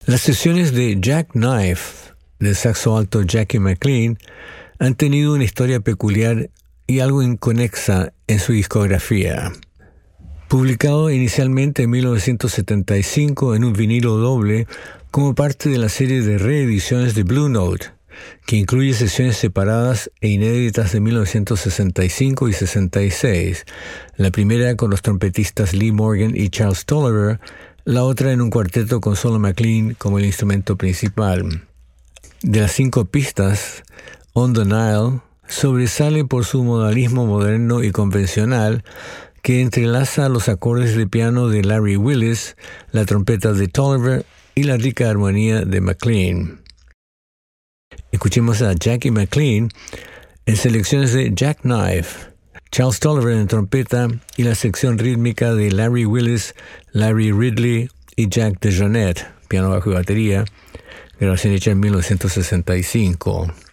Las sesiones de Jack Knife, del saxo alto Jackie McLean, han tenido una historia peculiar y algo inconexa en su discografía. Publicado inicialmente en 1975 en un vinilo doble como parte de la serie de reediciones de Blue Note, que incluye sesiones separadas e inéditas de 1965 y 66, la primera con los trompetistas Lee Morgan y Charles Tolliver, la otra en un cuarteto con solo McLean como el instrumento principal. De las 5 pistas, On the Nile sobresale por su modalismo moderno y convencional que entrelaza los acordes de piano de Larry Willis, la trompeta de Tolliver y la rica armonía de McLean. Escuchemos a Jackie McLean en selecciones de Jack Knife, Charles Tolliver en trompeta y la sección rítmica de Larry Willis, Larry Ridley y Jack DeJohnette, piano bajo y batería, grabación hecha en 1965.